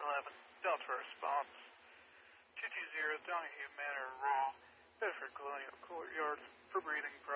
11, Delta response. 220 Donahue Manor, Raw, Bedford Colonial Courtyard, for breathing